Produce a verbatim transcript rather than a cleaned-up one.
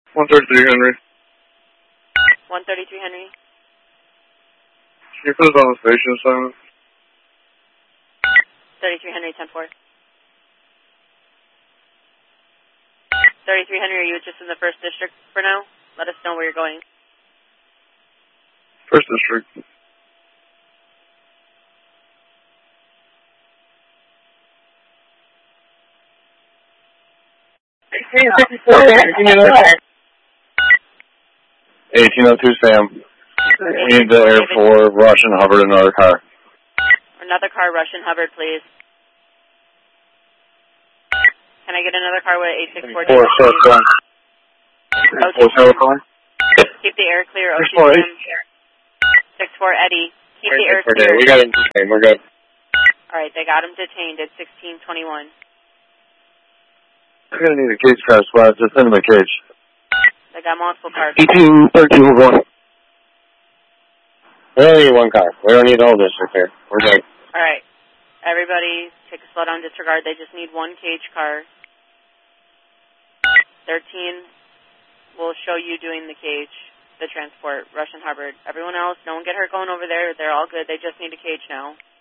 one thirty-three Henry. one thirty-three Henry. Can you put us on the station assignment? thirty-three Henry, ten four. thirty-three Henry, are you just in the first district for now? Let us know where you're going. First district. eighteen oh two Sam. We need the air for Rush and Hubbard, another car. Another car, Rush and Hubbard, please. Can I get another car with eight six four? Four, so it's done. Four, so it's done. Keep the air clear, O T Sam. six four Eddie. Keep the air clear. We got him detained, we're good. Alright, they got him detained at sixteen twenty-one. We're gonna need a cage car spot, just send him a cage. They got multiple cars. eighteen thirteen one. We only need one car. We don't need all this right here. We're good. Alright. Everybody, take a slow down disregard. They just need one cage car. thirteen will show you doing the cage, the transport, Rush and Hubbard. Everyone else, no one get hurt going over there. They're all good. They just need a cage now.